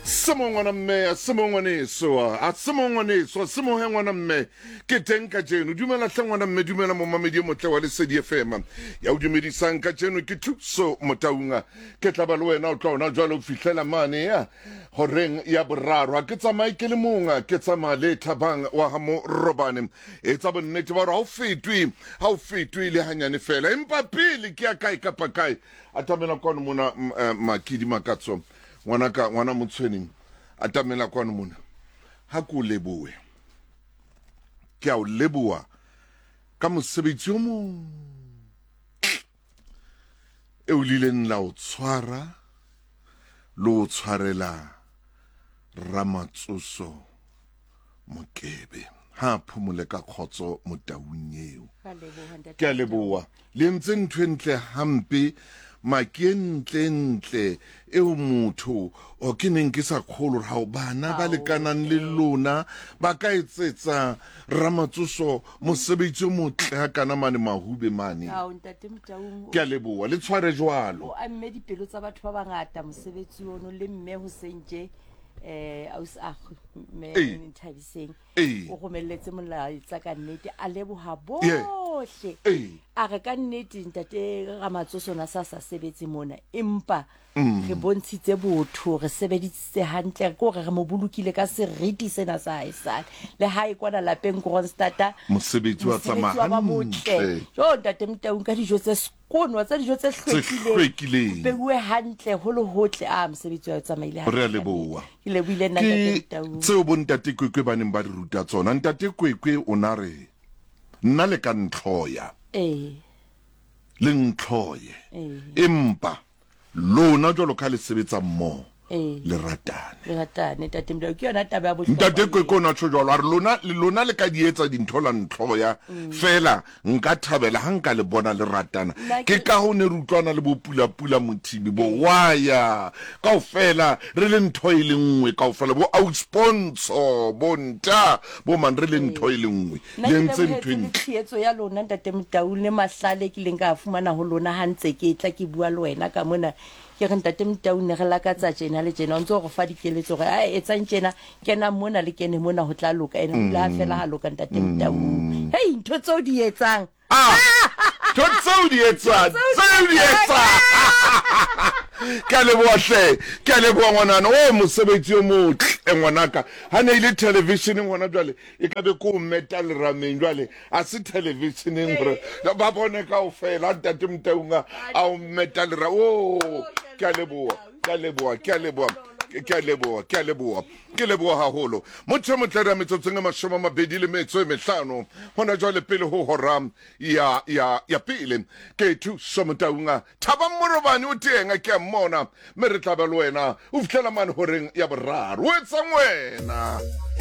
Simongwana mme a simongwaneso a simongwaneso simohengwana mme ke teng ka jeno dumela hlangwana mme dumela mo mamedi motle wa Lesedi FM ya o dumedisang ka jeno ke Thuso Motaunga ke tla ba le wena o tla ona jwalo fihlela mane ya horeng ya boraro ke tsamaye ke le monga ke tsamaya le Thabang wa ha mo Robane e tsa bonnete ba ha o fetwe le hanyane fela empa pele ke ya kae kapa kae atamela kwana mona makidi makatso ngwana motshweneng atamela kwana mona ha ko leboe ke a o leboa ka mosebetsi o mo e o lileng la o tshwara lo tshwarela Ramatsoso Mokebe ha phumole ka khotso Motaung eo ke a leboa le ntse ntwentle hampe makientle eo motho o ke neng ke sa kholo ha o bana ba lekanang le lona ba ka etsetsa Ramatsoso mosebetsi o motle ha kana mane mahube mane ntate Motaung ke a leboa le tshware jwalo o amme dipelo tsa batho ba bangata mosebetsi ono le mme ho sentje aus me Nthabiseng o romelletse molaetsa ka nnete a leboha bohle a re ka nnete ntate Ramatsoso na sa sebetse mona empa re bontshitse botho re sebeditse hantle ko re mo bolokile ka seriti sena sa haesane le ha e kwana lapeng Kronstadta mosebetsi wa tsamaya hantle jo ntate Motaung ka dijo tse konwa tsa dijo tse hlwekileng beuwe hantle ho le hotle a mosebetsi wa tsamaile hantle re a leboa ke leboile nna ntate Motaung tseo bo ntate Kwekwe ba neng ba di ruta tsona ntate Kwekwe o na re nna le ka ntloya le ntloye empa lona jwalo ka le sebetsa mmo le ratane ntate Motaung ke yona taba ya bohlokwa ntate Kwekwe na tsho jwalo a re lona le ka dietsa dintho la ntloya fela nka thabela ha nka le bona le ratana ke ka ho ne rutlwana le bo pula mothibi bo waya kaofela re le ntho e le nngwe kaofela bo outsponsor bo nta bo man re le ntho e le nngwe le ntse ntweng tsietso ya lona ntate Motaung le mahlale ke leng ka fumana ho lona ha ntse ke tla ke bua le wena ka mona ke re ntate Motaung ne re lakatsa tjena le tjena o ntse go fa dikeletso re a etsang tjena kena mona le kene mona ho tla loka ene la fela ha loka ntate Motaung hey ntho tseo di etsang tseo di etsang ka leboa ngwanana o mosebetsi o motle ngwanaka ha ne ile television ngwana jwale e ka be ko meta le rameng jwale a se televisioneng gore ba bone ka o fela ntate Motaung a o meta le ra ke a leboa haholo motho motle ra metsotseng 25 hona jwale pele ho hora ya pele ke Thuso Motaung Thabang Morobane o tenga ke mmona me re tla ba le wena o fihlela mane horeng ya boraro o etsang wena